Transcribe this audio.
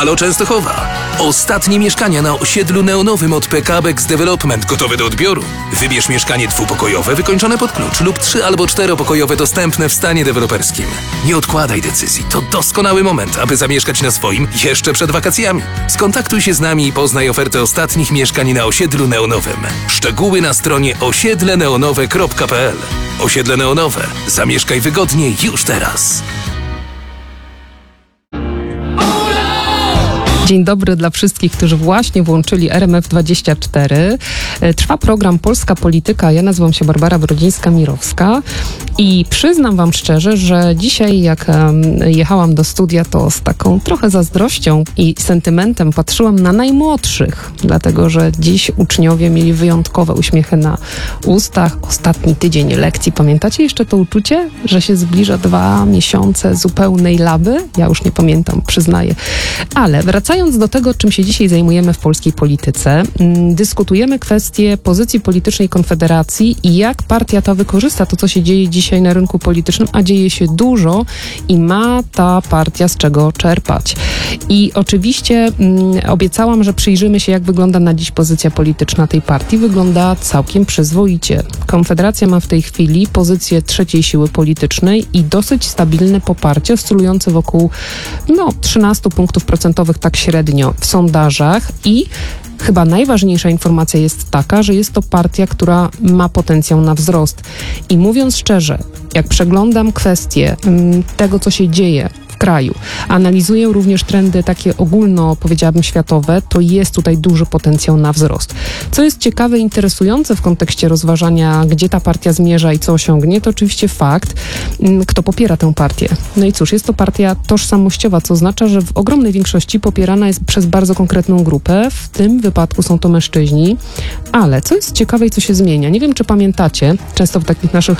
Halo Częstochowa. Ostatnie mieszkania na osiedlu neonowym od PKBX Development gotowe do odbioru. Wybierz mieszkanie dwupokojowe wykończone pod klucz lub 3- albo 4-pokojowe dostępne w stanie deweloperskim. Nie odkładaj decyzji. To doskonały moment, aby zamieszkać na swoim jeszcze przed wakacjami. Skontaktuj się z nami i poznaj ofertę ostatnich mieszkań na osiedlu neonowym. Szczegóły na stronie osiedleneonowe.pl. Osiedle Neonowe. Zamieszkaj wygodniej już teraz. Dzień dobry dla wszystkich, którzy właśnie włączyli RMF24. Trwa program Polska Polityka. Ja nazywam się Barbara Brodzińska-Mirowska i przyznam wam szczerze, że dzisiaj jak jechałam do studia, to z taką trochę zazdrością i sentymentem patrzyłam na najmłodszych, dlatego że dziś uczniowie mieli wyjątkowe uśmiechy na ustach. Ostatni tydzień lekcji. Pamiętacie jeszcze to uczucie, że się zbliża 2 miesiące zupełnej laby? Ja już nie pamiętam, przyznaję. Ale wracając do tego, czym się dzisiaj zajmujemy w polskiej polityce, dyskutujemy kwestię pozycji politycznej Konfederacji i jak partia ta wykorzysta to, co się dzieje dzisiaj na rynku politycznym, a dzieje się dużo i ma ta partia z czego czerpać. I oczywiście obiecałam, że przyjrzymy się, jak wygląda na dziś pozycja polityczna tej partii. Wygląda całkiem przyzwoicie. Konfederacja ma w tej chwili pozycję trzeciej siły politycznej i dosyć stabilne poparcie, oscylujące wokół 13 punktów procentowych, tak średnio w sondażach i chyba najważniejsza informacja jest taka, że jest to partia, która ma potencjał na wzrost. I mówiąc szczerze, jak przeglądam kwestie tego, co się dzieje w kraju, analizuję również trendy takie ogólno, powiedziałabym, światowe, to jest tutaj duży potencjał na wzrost. Co jest ciekawe i interesujące w kontekście rozważania, gdzie ta partia zmierza i co osiągnie, to oczywiście fakt, kto popiera tę partię. No i cóż, jest to partia tożsamościowa, co oznacza, że w ogromnej większości popierana jest przez bardzo konkretną grupę, w tym wypadku są to mężczyźni, ale co jest ciekawe i co się zmienia, nie wiem, czy pamiętacie, często w takich naszych